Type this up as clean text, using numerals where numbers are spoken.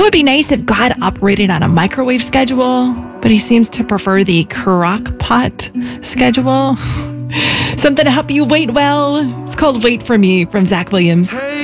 would be nice if God operated on a microwave schedule, but he seems to prefer the crock pot schedule. Something to help you wait well. It's called Wait For Me from Zach Williams.